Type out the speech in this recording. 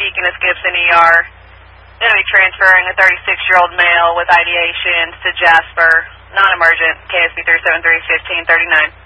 Deaconess Gibson ER. Going to be transferring a 36-year-old male with ideation to Jasper, non-emergent, KSB 373-1539.